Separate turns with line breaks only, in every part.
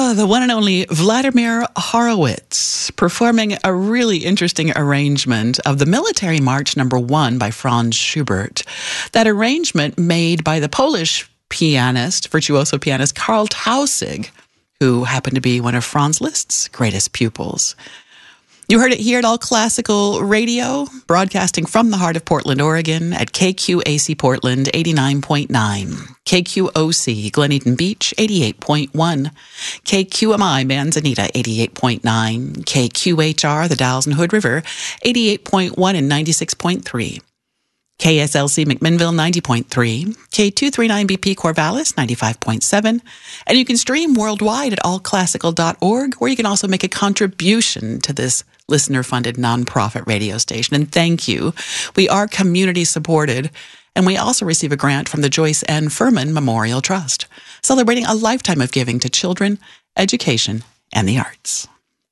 Oh, the one and only Vladimir Horowitz performing a really interesting arrangement of the Military March No. 1 by Franz Schubert. That arrangement made by the Polish virtuoso pianist Karl Tausig, who happened to be one of Franz Liszt's greatest pupils. You heard it here at All Classical Radio, broadcasting from the heart of Portland, Oregon at KQAC Portland 89.9, KQOC Glen Eden Beach 88.1, KQMI Manzanita 88.9, KQHR the Dalles and Hood River 88.1 and 96.3. KSLC McMinnville 90.3, K239BP Corvallis 95.7, and you can stream worldwide at allclassical.org, where you can also make a contribution to this listener-funded nonprofit radio station. And thank you. We are community supported, and we also receive a grant from the Joyce N. Furman Memorial Trust, celebrating a lifetime of giving to children, education, and the arts.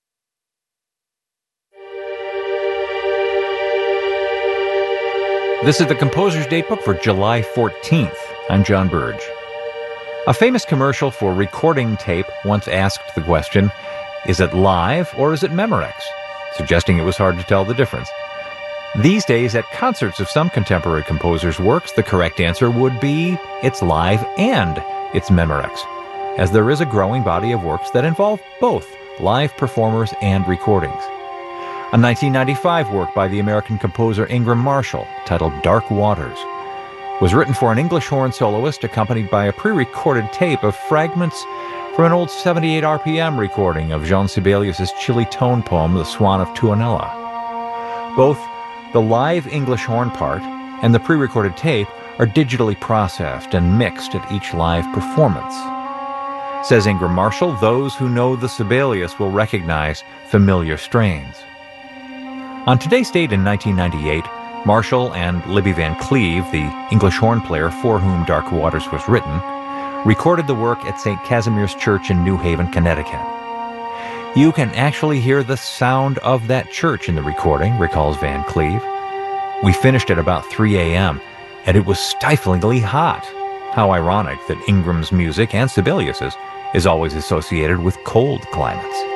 This is the Composer's Datebook for July 14th. I'm John Burge. A famous commercial for recording tape once asked the question, is it live or is it Memorex? Suggesting it was hard to tell the difference. These days, at concerts of some contemporary composers' works, the correct answer would be it's live and it's Memorex, as there is a growing body of works that involve both live performers and recordings. A 1995 work by the American composer Ingram Marshall, titled Dark Waters, was written for an English horn soloist accompanied by a pre-recorded tape of fragments from an old 78 RPM recording of Jean Sibelius' chilly tone poem, The Swan of Tuonela. Both the live English horn part and the pre-recorded tape are digitally processed and mixed at each live performance. Says Ingram Marshall, those who know the Sibelius will recognize familiar strains. On today's date in 1998, Marshall and Libby Van Cleve, the English horn player for whom Dark Waters was written, recorded the work at St. Casimir's Church in New Haven, Connecticut. You can actually hear the sound of that church in the recording, recalls Van Cleve. We finished at about 3 a.m., and it was stiflingly hot. How ironic that Ingram's music and Sibelius's is always associated with cold climates.